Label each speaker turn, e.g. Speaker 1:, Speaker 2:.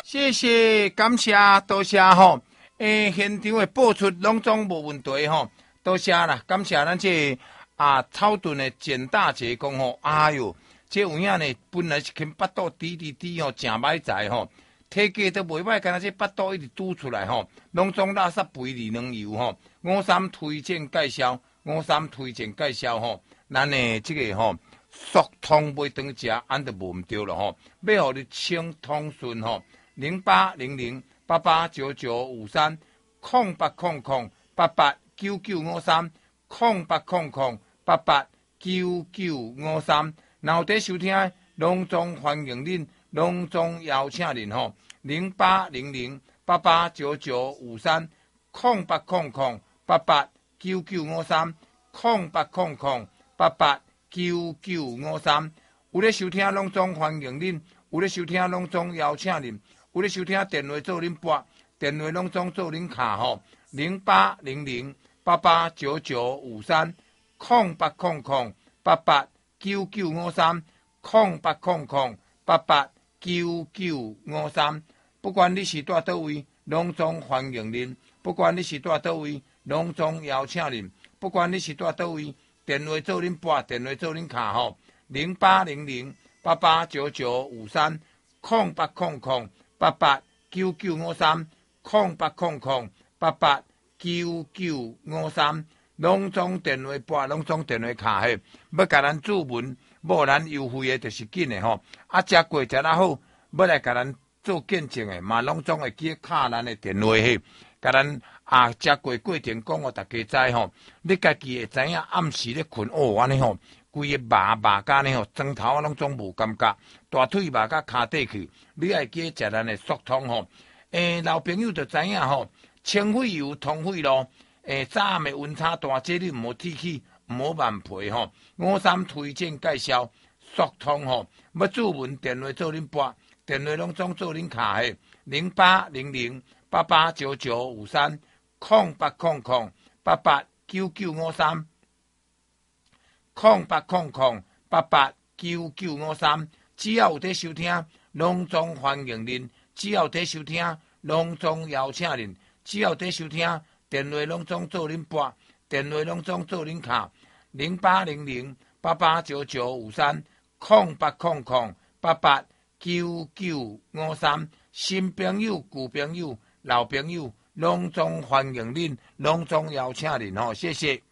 Speaker 1: 谢谢，感谢，多谢吼。现场的播出拢总无问题吼，多谢啦，感谢咱这草屯的简大姐讲吼，哎哟，这有影呢，本来是肯巴肚滴吼，真歹在吼，体价都袂歹，敢若这巴肚一直嘟出来吼，拢总垃圾肥二两油吼，53推荐介绍，53推荐介绍吼，咱的这个吼。速通买顿食，俺就无毋对了吼。要互你清通顺吼，0800889953，0800889953，然后伫收听，隆重欢迎恁，隆重邀请恁吼，0800889953，0800889953，有咧收听隆重欢迎恁，有咧收听隆重邀请恁，有咧收听电话做恁拨，电话隆重做恁卡吼，0800889953，0800889953，不管你是在倒位，隆重欢迎恁；不管你是在倒位，隆重邀请恁；不管你是在倒位，电话做恁拨，电话做恁卡吼，0800889953，0800889953，隆重电话拨，隆重电话卡嘿，要甲咱注文，无咱优惠的，就是紧的吼。食过食得好，要来甲咱做见证的，嘛拢总会记卡咱的电话嘿，甲咱食过过程讲互大家知吼。你家己会知影暗时咧困安尼吼，规个肉甲呢吼，砖头啊拢总无感觉，大腿肉甲骹底去，你爱记食咱的速通吼。老朋友就知影吼，清肺油、通肺咯。早暗的温差大，这你毋好提起，毋好慢皮吼。53推荐介绍速通吼，要注文电话做恁拨，电话拢总做恁卡嘿，0800889953，0800889953，只要有在收听，隆重欢迎恁；只要有在收听，隆重邀请恁；只要有在收听，电话拢总做恁拨，电话拢总做恁卡，0800889953，0800889953，新朋友、旧朋友、老朋友，隆重欢迎恁，隆重邀请恁吼，谢谢。